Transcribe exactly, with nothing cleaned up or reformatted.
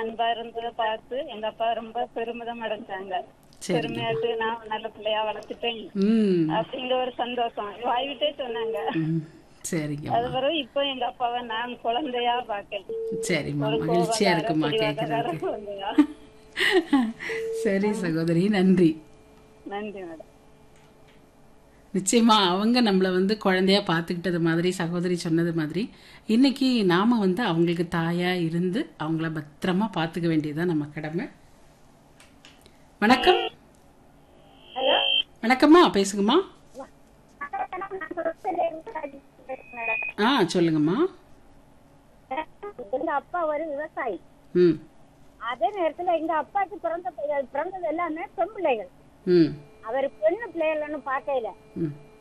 அன்பா இருந்ததை பார்த்து எங்க அப்பா ரொம்ப பெருமிதம் அடைஞ்சாங்க. சரிங்க. பெருமையாட்டு நான் நல்ல பிள்ளையா வளர்த்துட்டேன் ம் அப்படிங்கிற ஒரு சந்தோஷம் வாய்விட்டே சொன்னாங்க. ம் அது சரிங்கம்மா. பிறகு இப்போ எங்க அப்பாவை நான் குழந்தையா பாக்கேன். சரிம்மா, ஒரு மகிழ்ச்சியா கோபக்கார இருக்குமா பிடிவாதக்கார கேட்கறதுக்கு. குழந்தையா. சரி சகோதரி, நன்றி. நன்றி மேடம். நிச்சயமா அவங்க நம்மளை வந்து குழந்தையா பார்த்துக்கிட்டது மாதிரி சகோதரி சொன்னது மாதிரி இன்னைக்கு நாம வந்து அவங்களுக்கு தாயா இருந்து அவங்கள பத்திரமா பார்த்துக்க வேண்டியதுதான் நம்ம கடமை. வணக்கம். வணக்கம்மா, பேசுங்கம்மா. ஆ சொல்லுங்கம்மா. எங்க அப்பா ஒரு விவசாயி. ம் அதே நேரத்துல எங்க அப்பாக்கு பிறந்த பிறந்தது எல்லாமே பெண் பிள்ளைகள். ம் அவர் பெண்ணு பிள்ளைகள்னு பார்க்கல. ம்